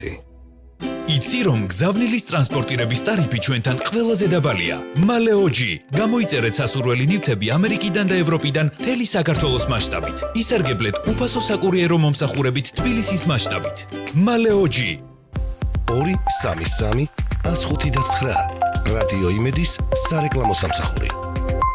იცი რომ გზავნილის ტრანსპორტირების ტარიფი ჩვენთან ყველაზე დაბალია. მალეოჯი. გამოიწერეთ სასურველი ნივთები ამერიკიდან და ევროპიდან მთელი საქართველოს მასშტაბით. ისარგებლეთ უფასო საკურიერო მომსახურებით თბილისის მასშტაბით. მალეოჯი. 233 105 9 რადიო იმედის სარეკლამო სამსახური.